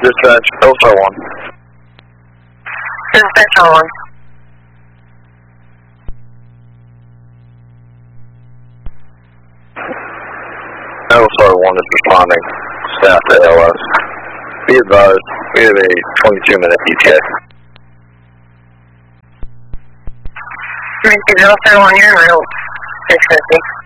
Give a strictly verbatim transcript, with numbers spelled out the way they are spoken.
Dispatch, L-Star one. Dispatch L one. L-Star one is responding. Staff to L S. Be advised, we have a twenty-two minute E T A. L-Star one, you're in route six fifty.